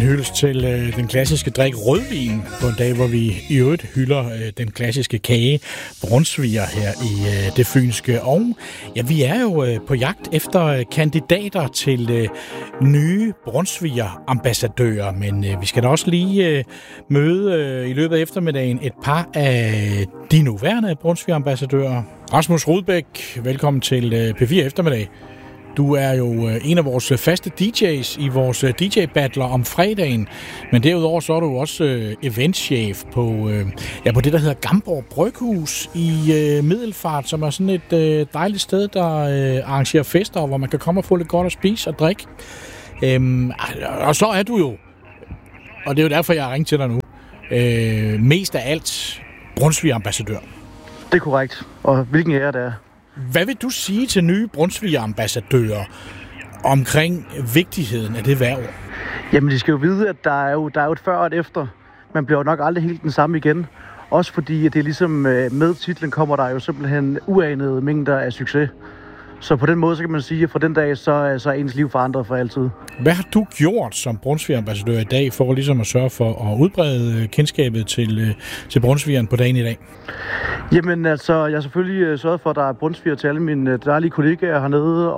hyldest til den klassiske drik rødvin på en dag, hvor vi i øvrigt hylder den klassiske kage brunsviger her i det fynske. Og ja, vi er jo på jagt efter kandidater til nye brunsviger-ambassadører, men vi skal da også lige møde i løbet af eftermiddagen et par af de nuværende brunsviger-ambassadører. Rasmus Rudbæk, velkommen til P4 Eftermiddag. Du er jo en af vores faste DJ's i vores DJ-battler om fredagen, men derudover så er du også eventchef på det, der hedder Gamborg Bryghus i Middelfart, som er sådan et dejligt sted, der arrangerer fester, hvor man kan komme og få lidt godt at spise og drikke. Og så er du jo, og det er jo derfor, jeg har ringet til dig nu, mest af alt brunsviger-ambassadør. Det er korrekt, og hvilken ære det er. Hvad vil du sige til nye brunsviger-ambassadører omkring vigtigheden af det hverv? Jamen, de skal jo vide, at der er jo et før og et efter. Man bliver jo nok aldrig helt den samme igen. Også fordi, at det ligesom med titlen kommer der jo simpelthen uanede mængder af succes. Så på den måde, så kan man sige, at fra den dag, så er ens liv forandret for altid. Hvad har du gjort som brunsviger-ambassadør i dag, for ligesom at sørge for at udbrede kendskabet til brunsvigeren på dagen i dag? Jamen altså, jeg har selvfølgelig sørget for, at der er brunsviger til alle mine dejlige kollegaer hernede,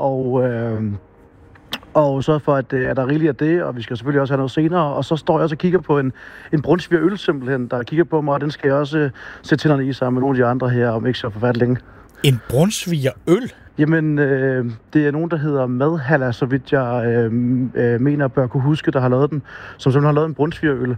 og sørget for, at der rigeligt er det, og vi skal selvfølgelig også have noget senere. Og så står jeg også og kigger på en brunsvigerøl simpelthen, der kigger på mig, og den skal jeg også sætte tænderne i sammen med nogle af de andre her, om ikke så forfærdeligt længe. En brunsvigerøl? Jamen, det er nogen, der hedder Madhalla, så vidt jeg mener bør kunne huske, der har lavet den, som simpelthen har lavet en brunsvigerøl,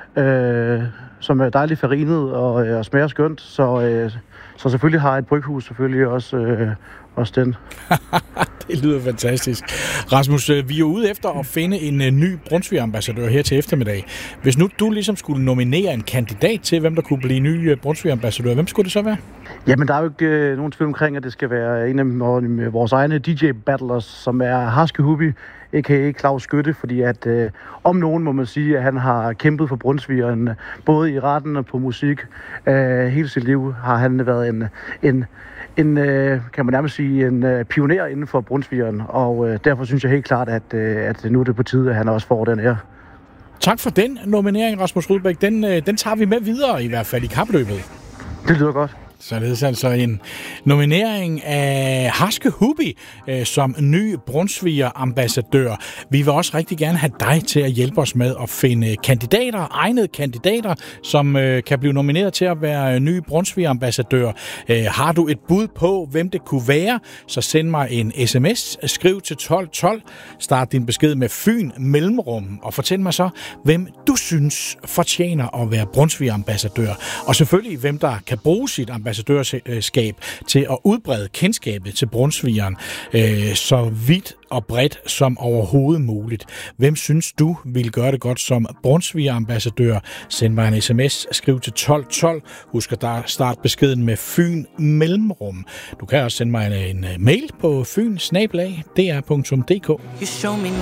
som er dejligt farinet og smager skønt, så selvfølgelig har et bryghus selvfølgelig også den. Det lyder fantastisk. Rasmus, vi er jo ude efter at finde en ny brunsviger-ambassadør her til eftermiddag. Hvis nu du ligesom skulle nominere en kandidat til, hvem der kunne blive ny brunsviger-ambassadør, hvem skulle det så være? Jamen, der er jo ikke nogen tvivl omkring, at det skal være en af vores egne DJ-battlers, som er Harske Hubi, a.k.a. Claus Skytte, fordi at om nogen må man sige, at han har kæmpet for brunsvigeren, både i retten og på musik. Hele sit liv har han været en kan man nærmest sige, en pioner inden for brunsvigeren, og derfor synes jeg helt klart, at nu er det på tide, at han også får den her. Tak for den nominering, Rasmus Rudbæk. Den tager vi med videre, i hvert fald i kapløbet. Det lyder godt. Således altså en nominering af Harske Hubi som ny brunsviger-ambassadør. Vi vil også rigtig gerne have dig til at hjælpe os med at finde kandidater, egnede kandidater, som kan blive nomineret til at være ny brunsviger-ambassadør. Har du et bud på, hvem det kunne være, så send mig en sms, skriv til 1212, start din besked med Fyn mellemrum, og fortæl mig så, hvem du synes fortjener at være brunsviger-ambassadør. Og selvfølgelig, hvem der kan bruge sit ambassadørskab til at udbrede kendskabet til brunsvigeren så vidt og bredt som overhovedet muligt. Hvem synes du vil gøre det godt som brunsviger-ambassadør? Send mig en sms, skriv til 1212. Husk at starte beskeden med Fyn mellemrum. Du kan også sende mig en mail på fyn@dr.dk.